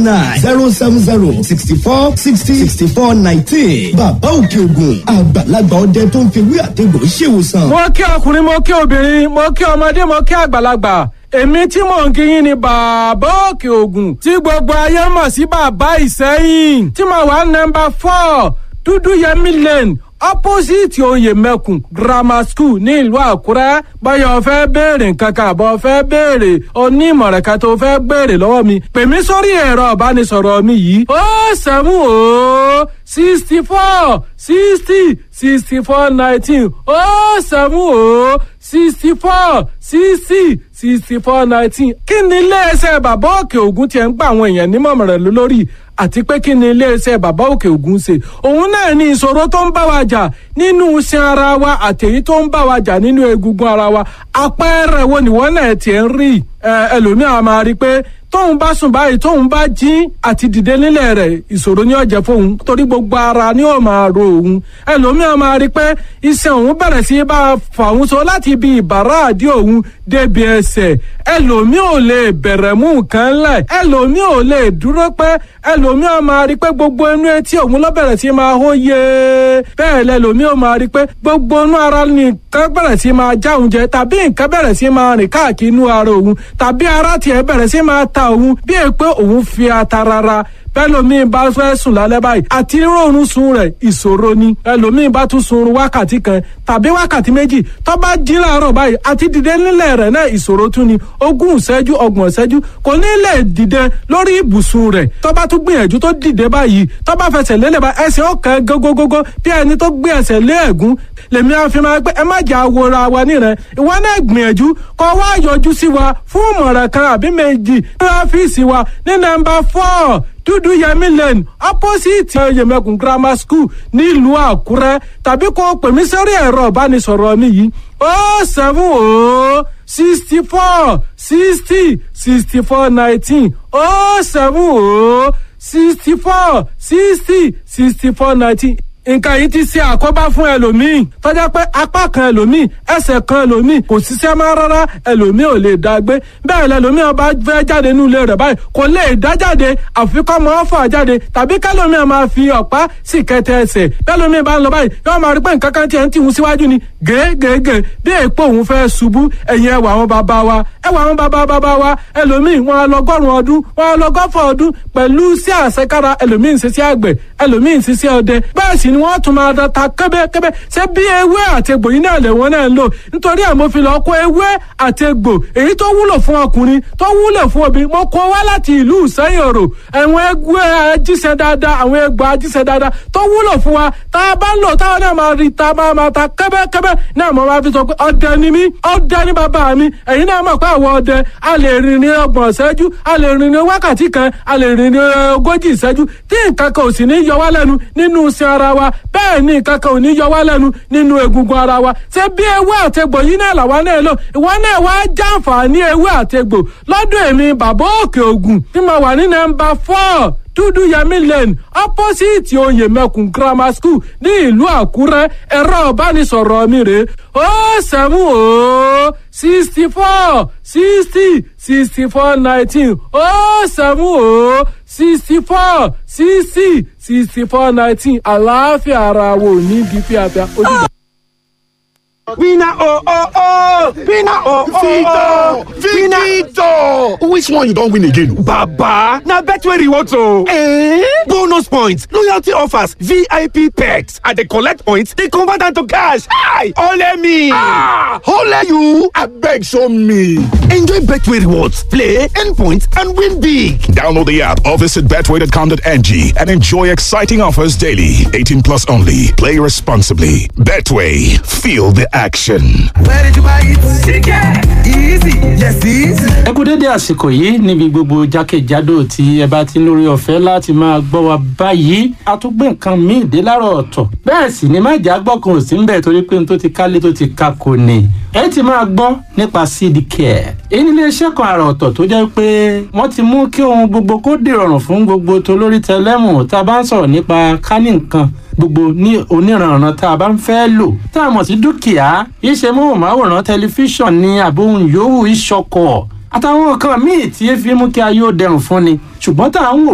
07064606419. Bàbá Òkè Ògùn àgbàlagbà ọdẹ tó ń fi wí àtẹ̀gùn ṣèwòsàn. Mo kí ọkùnrin, mo kí obìnrin, mo kí ọmọdé, mo kí àgbàlagbà. Èmi tí mò ń kí yín ni Bàbá Òkè Ògùn tí gbogbo ayé mọ̀ sí Bàbá Ìsẹ́yìn, tí mo wà number 4 Dúdúyẹmí Lane opposite Oyè Mẹ́kùn Grammar School ní ìlú Àkúrẹ́. Báyọ̀ fẹ́ béèrè nǹkan kan àbọ̀ fẹ́ béèrè onímọ̀ràn kan tó fẹ́ béèrè lọ́wọ́ mi, pè mí sórí ẹ̀rọ ìbánisọ̀rọ̀ mi yìí 07064 60 64 19 07064 60 64 19. Kí ni iléeṣẹ́ Bàbá Òkè Ògùn tiẹ̀ ń gba àwọn èèyàn nímọ̀ràn lórí, àti pé kí ni iléeṣẹ́ Bàbá Òkè Ògùn ṣe? Òun náà ní ìṣòro tó ń bá wa jà nínú iṣan ara wa àtèyí tó ń bá wa jà nínú egungun ara wa. Àpẹẹrẹ wo nìwọ náà tiẹ̀ ń rí? Ẹlòmíà máa rí pé tóun bá sùn báyìí tóun bá jí àti dìde nílẹ̀ rẹ̀ ìṣòro ni ó jẹ́ fóun, torí gbogbo ara ni ó máa ro òun. Ẹlòmíà máa rí pé iṣan òun bẹ̀rẹ̀ sí bá fà òun so láti ibi ìbàrá àdí òun débi ẹsẹ̀. Ẹlòmíà ò lè bẹ̀rẹ̀ mú nǹkan lẹ̀, ẹlòmíà ò lè dúró pẹ́, ẹlòmíà máa rí pé gbogbo inú etí òun ló bẹ̀rẹ̀ sí máa hó yé. Bẹ́ẹ̀ lẹ́lòmíà máa rí pé gbogbo inú ara nìkan bẹ̀rẹ̀ sí máa já òun jẹ, tàbí nǹkan bẹ̀rẹ̀ sí máa rìn káàkiri inú ara òun, tàbí ara tiẹ̀ bẹ̀rẹ̀ sí máa ta òun bí è pé òun fi ata rárá. Bẹ́lòmíì bá fẹ́ sùn lálẹ́ báyìí àti rọrùn sùn rẹ̀ ìṣòro ni. Ẹlòmíì bá tún sun wákàtí kan tàbí wákàtí méjì, tó bá jí láàárọ̀ báyìí àti dìde nílẹ̀ rẹ̀ náà ìṣòro tún ni. 20 ìṣẹ́jú 30 ìṣẹ́jú kò ní lè dìde lórí ibùsùn rẹ̀. Tó bá tún gbìyànjú tó dìde báyìí, tó bá fẹsẹ̀ lélẹ̀ bá ẹsẹ̀ ọ̀kan gógógógó bí ẹni tó gbé ẹsẹ̀ lé ẹ̀gún. Lèmi á fi máa pé ẹ má jà wòra wa níran. Ìwọ náà gbìyànjú kó wá yọjú sí wa fún ìmọ̀ràn kan àbí méjì ní ọ́fíìsì wa ní number 4 Dúdúyẹmí Lane opposite Oyè Mẹ́kùn Grammar School nílùú Àkúrẹ́, tàbí kó pè mí sórí ẹ̀rọ ìbánisọ̀rọ̀ mi yìí 070 64 60 64 19 070 64 60 64 19. Nǹkan yìí ti ṣe àkóbá fún ẹlòmíì tó jẹ́ pé apá kan ẹlòmíì, ẹsẹ̀ kan ẹlòmíì kò ṣiṣẹ́ mọ́ rárá, ẹlòmíì ò lè dá gbé. Bẹ́ẹ̀ lẹlòmíì bá fẹ́ jáde nínú ilé rẹ̀ báyìí kò lè dá jáde, àfi kó máa fà jáde, tàbí kẹlòmíì máa fi ọ̀pá sì kẹtẹ ẹsẹ̀. Bẹ́lòmíì bá ń lọ báyìí yóò máa rí pé nǹkan kan tiẹ̀ ń tìhun síwájú ni gègègè bí èèpo òun fẹ́ ṣubú. Ẹ̀yìn ẹwà àwọn bàbá wa, ẹwà àwọn bàbá wa, ẹlòmíì wọn á lọ 100 ọdún, wọn á lọ 100 ọdún pẹ̀lú sí àṣekára. Ẹlòmíì ń ṣiṣẹ́ àgbẹ̀, ẹlòmíì ń ṣiṣẹ́ ọdẹ, bẹ́ẹ̀ sì ni wọ́n tún máa ta kẹ́bẹ́kẹ́bẹ́. Ṣé bí ewé àtegbò yìí náà lẹ̀wọ̀n náà ń lò? Nítorí ẹ̀ mo fi lọ kó ewé àtegbò èyí tó wúlò fún ọkùnrin tó wúlò fún obìnrin. Mo kó wá láti ìlú Ìsẹ́yìn Òrò. Àwọn ewé ajíṣẹ́ dáadáa, àwọn egbò ajíṣẹ́ dáadáa tó wúlò fún wa. Tá a bá ń lò táwọn náà máa rí ta máa ta kẹ́bẹ́kẹ́bẹ́ náà mo máa fi sọ pé ọdẹ ni mí, ọdẹ ni bàbá mi. Ẹ̀yin náà mọ̀ pé àwọn ọdẹ a lè rìn ní 30 ìṣẹ́jú, a lè rìn ní wákàtí kan, a lè rìn ní 40 ìṣẹ́jú tí nǹkan kan ò sì ní yọ wá lẹ́nu nínú iṣan ara wa. Bẹ́ẹ̀ ni nǹkan kan ò ní yọ wá lẹ́nu nínú egungun ara wa. Ṣé bí ewé àtegbò yìí náà làwa náà lò? Ìwọ náà wá jàǹfààní ewé àtegbò lọ́dọ̀ èmi Bàbá Òkè Ògùn tí mo wà ní number 4 Dúdúyẹmí Lane opposite Oyè Mẹ́kùn Grammar School ní ìlú Àkúrẹ́. Ẹ̀rọ ìbánisọ̀rọ̀ mi rèé 070 64 60 64 19 070 64 60 64 19. Àlàáfíà ara wo ní bí fíafíà ó dìgbà. Winner oh oh oh! Winner oh oh oh! Victor! Which one you don win again? Baba! Na Betway rewards o! Bonus points, loyalty offers, VIP perks. I dey collect points, dey convert am to cash. Hi! Ole me! Ole you! Abeg show me! Enjoy Betway rewards, play, earn points, and win big. Download the app or visit betway.com.ng and enjoy exciting offers daily. 18 plus only. Play responsibly. Betway. Feel the action. Where did you buy it? Easy. Yes, easy. Ẹ kú dédé àsìkò yìí níbi gbogbo jákèjádò tí ẹ bá ti lórí ọ̀fẹ́ láti máa gbọ́ wa báyìí. A tún gbé nǹkan míì dé láàárọ̀ ọ̀tọ̀. Bẹ́ẹ̀ sì ni má jà gbọ́ kan ò sí ńbẹ̀ torí pé n tó ti kálé tó ti ka kò ní. Ẹ ti máa gbọ́ nípa CD Care. Èyí ni iléeṣẹ́ kan àrà ọ̀tọ̀ tó jẹ́ pé wọ́n ti mú kí ohun gbogbo kó dìrọ̀rùn fún gbogbo tolórí tẹlẹ́mù tá a bá ń sọ̀rọ̀ nípa kání nǹkan gbogbo ní oníranran tá a bá ń fẹ́ lò tá a mọ̀ sí dúkìá iṣẹ́ móhùnmáwòrán tẹlifíṣàn ní àbóhùn yòówù ìṣọkọ̀ àtàwọn nǹkan míì tí ẹ fi mú kí ayé ó dẹrùn fún ni ṣùgbọ́n tá à ń wò